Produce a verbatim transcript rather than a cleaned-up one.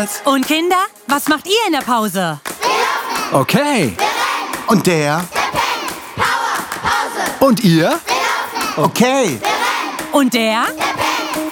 Mädels. Und Kinder, was macht ihr in der Pause? Okay. Und der? Und ihr? Okay. Und der?